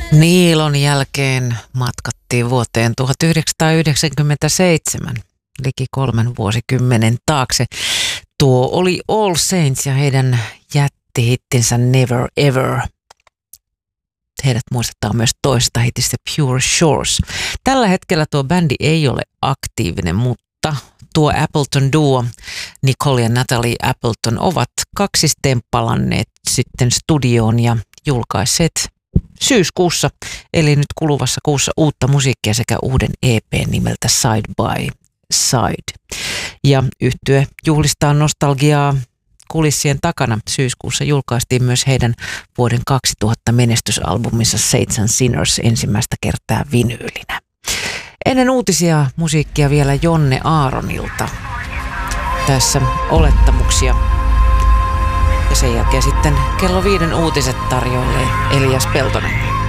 Niilon jälkeen matkattiin vuoteen 1997, liki 3 vuosikymmenen taakse. Tuo oli All Saints ja heidän jättihittinsä Never Ever. Heidät muistetaan myös toista hitistä Pure Shores. Tällä hetkellä tuo bändi ei ole aktiivinen, mutta tuo Appleton duo, Nicole ja Natalie Appleton, ovat kaksisteen palanneet sitten studioon ja julkaisseet syyskuussa, eli nyt kuluvassa kuussa, uutta musiikkia sekä uuden EP nimeltä Side by Side. Ja yhtye juhlistaa nostalgiaa kulissien takana. Syyskuussa julkaistiin myös heidän vuoden 2000 menestysalbuminsa Saints and Sinners ensimmäistä kertaa vinyylinä. Ennen uutisia musiikkia vielä Jonne Aaronilta. Tässä olettamuksia. Ja sen jälkeen sitten kello 5 uutiset tarjoilee Elias Peltonen.